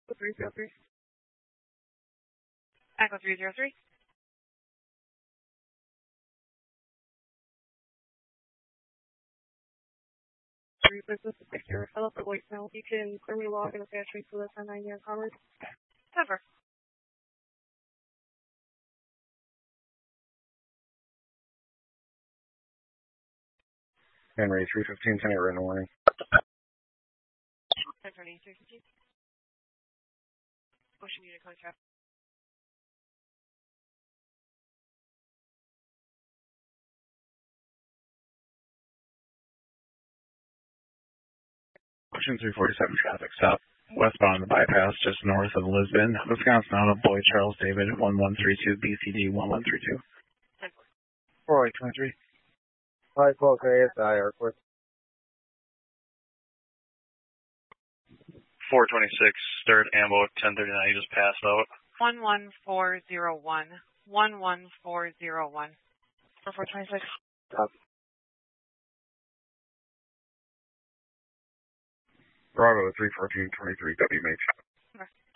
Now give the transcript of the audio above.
303. Echo 303. Business secure. Fill up the voicemail. You can clearly log in the factory for this on 9-year commerce. Ever. Henry 315, tonight written warning. Henry 315. Motion unit contract. Ocean 347 traffic stop. Westbound on the bypass, just north of Lisbon, Wisconsin, out of Boyd Charles David, 1132, BCD 1132. 4823. Hi, Polk ASI Airport. 426, third ammo, 1039, you just passed out. 11401. 11401. 426. Copy. Bravo 31423, WMH.